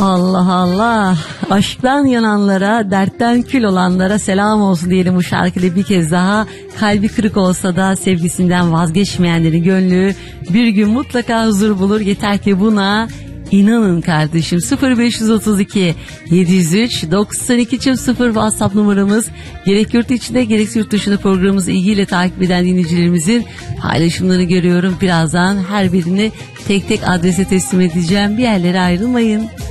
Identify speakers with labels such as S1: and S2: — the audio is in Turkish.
S1: Allah Allah. Aşktan yananlara, dertten kül olanlara selam olsun diyelim bu şarkıyla bir kez daha. Kalbi kırık olsa da sevgisinden vazgeçmeyenlerin gönlü bir gün mutlaka huzur bulur. Yeter ki buna İnanın kardeşim. 0532 703 92.0 WhatsApp numaramız. Gerek yurt içinde gerekse yurt dışında programımızı ilgiyle takip eden dinleyicilerimizin paylaşımlarını görüyorum. Birazdan her birini tek tek adrese teslim edeceğim. Bir yerlere ayrılmayın.